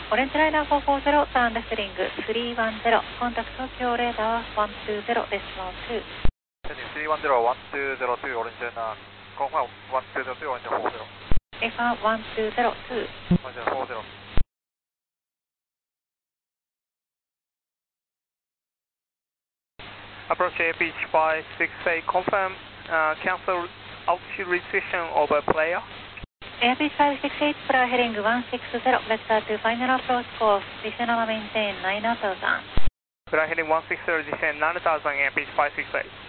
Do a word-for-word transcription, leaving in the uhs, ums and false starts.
オレンジライナーフォーフォーゼロ、ターンレスリングスリーワンゼロ、コンタクト東京レーダーワンツーゼロデシマルツー。 スリーワンゼロ、ワンツーゼロツー、オレンジライナー、コンファームワンツーゼロツー、オレンジライナーフォーゼロ。 エファーワンツーゼロツー。 オレンジライナーフォーゼロ。Approach A P H five six eight, confirm uh, cancel altitude restriction over player. A P H five six eight, Praia heading one six zero, vector to final approach course, descend and maintain nine thousand. Praia heading one six zero, descend nine thousand, A P H five six eight.